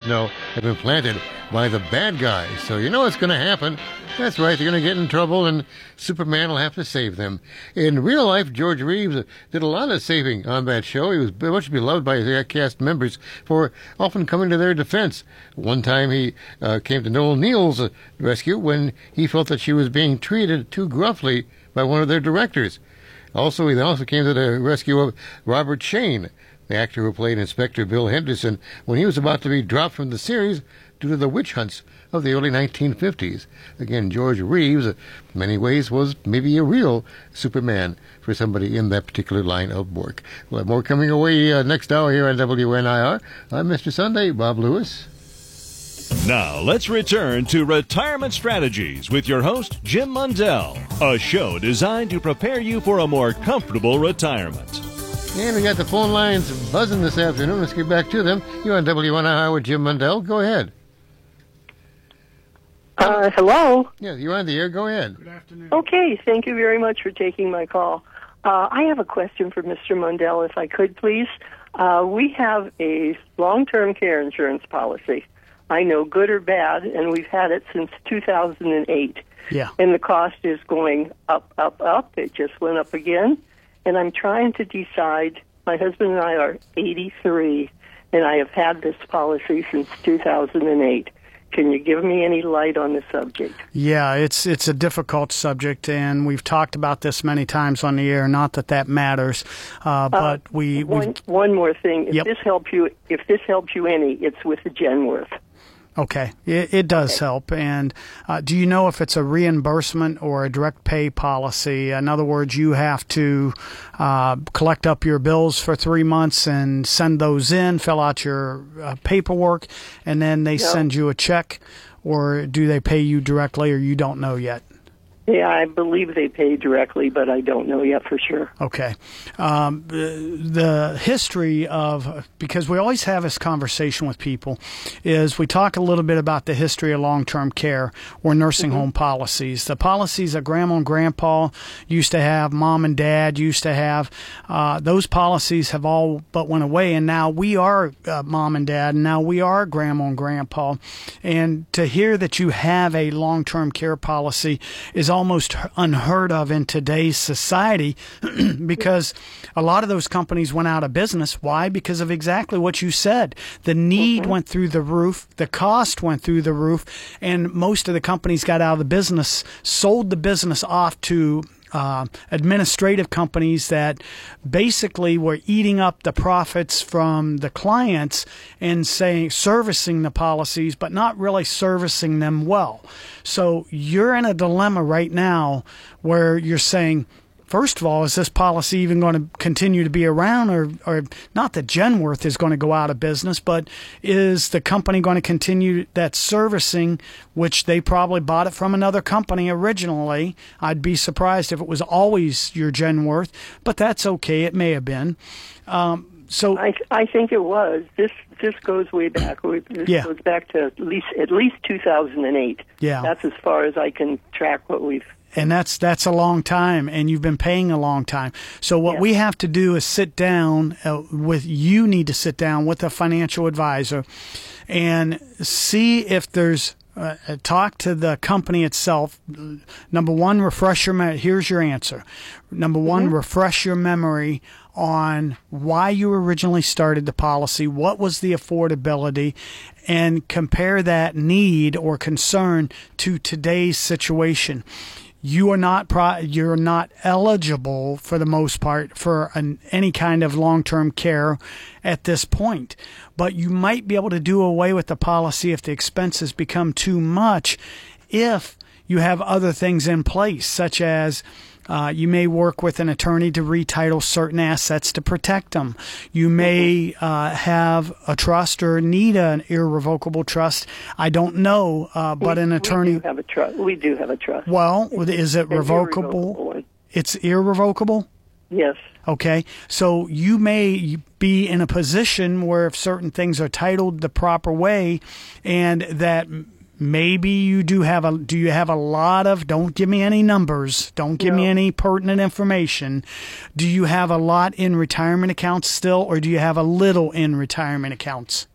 know have been planted by the bad guys. So you know what's going to happen. That's right, they're going to get in trouble, and Superman will have to save them. In real life, George Reeves did a lot of saving on that show. He was much beloved by his cast members for often coming to their defense. One time he came to Noel Neal's rescue when he felt that she was being treated too gruffly by one of their directors. He also came to the rescue of Robert Shane, the actor who played Inspector Bill Henderson, when he was about to be dropped from the series due to the witch hunts of the early 1950s. Again, George Reeves, in many ways, was maybe a real Superman for somebody in that particular line of work. We'll have more coming away next hour here on WNIR. I'm Mr. Sunday, Bob Lewis. Now, let's return to Retirement Strategies with your host, Jim Mundell, a show designed to prepare you for a more comfortable retirement. And we got the phone lines buzzing this afternoon. Let's get back to them. You're on WNIR with Jim Mundell. Go ahead. Hello? Yeah, you're on the air. Go ahead. Good afternoon. Okay, thank you very much for taking my call. I have a question for Mr. Mundell, if I could, please. We have a long-term care insurance policy. I know, good or bad, and we've had it since 2008. Yeah. And the cost is going up, up, up. It just went up again. And I'm trying to decide. My husband and I are 83, and I have had this policy since 2008. Can you give me any light on the subject? Yeah, it's a difficult subject, and we've talked about this many times on the air. Not that matters, but one more thing. If this helps you any, it's with the Genworth. Okay, it does help. And do you know if it's a reimbursement or a direct pay policy? In other words, you have to collect up your bills for 3 months and send those in, fill out your paperwork, and then they send you a check, or do they pay you directly, or you don't know yet? Yeah, I believe they pay directly, but I don't know yet for sure. Okay. The history of, because we always have this conversation with people, is we talk a little bit about the history of long-term care or nursing home policies. The policies that Grandma and Grandpa used to have, Mom and Dad used to have, those policies have all but went away, and now we are Mom and Dad, and now we are Grandma and Grandpa. And to hear that you have a long-term care policy is almost unheard of in today's society because a lot of those companies went out of business. Why? Because of exactly what you said. The need went through the roof, the cost went through the roof, and most of the companies got out of the business, sold the business off to administrative companies that basically were eating up the profits from the clients and servicing the policies, but not really servicing them well. So you're in a dilemma right now where you're saying, first of all, is this policy even going to continue to be around, or not that Genworth is going to go out of business, but is the company going to continue that servicing, which they probably bought it from another company originally? I'd be surprised if it was always your Genworth, but that's okay. It may have been. So I think it was. This goes way back. This goes back to at least 2008. Yeah. That's as far as I can track what we've. And that's a long time, and you've been paying a long time. So what we have to do is sit down you need to sit down with a financial advisor and see if there's talk to the company itself. Number one, refresh your memory. Here's your answer. Number one, refresh your memory on why you originally started the policy, what was the affordability, and compare that need or concern to today's situation. You are you're not eligible for the most part for any kind of long-term care at this point, but you might be able to do away with the policy if the expenses become too much, if you have other things in place, such as you may work with an attorney to retitle certain assets to protect them. You may have a trust or need an irrevocable trust. I don't know, but an attorney... We do have a trust. Well, is it revocable? It's irrevocable? Yes. Okay. So you may be in a position where if certain things are titled the proper way, and that... Maybe you do you have a lot of, don't give me any numbers, don't give me any pertinent information. Do you have a lot in retirement accounts still, or do you have a little in retirement accounts?